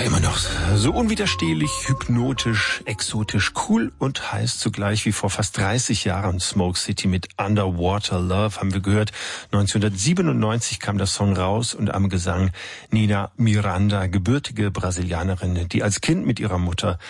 immer noch so unwiderstehlich, hypnotisch, exotisch, cool und heiß zugleich wie vor fast 30 Jahren. Smoke City mit Underwater Love haben wir gehört. 1997 kam der Song raus und am Gesang Nina Miranda, gebürtige Brasilianerin, die als Kind mit ihrer Mutter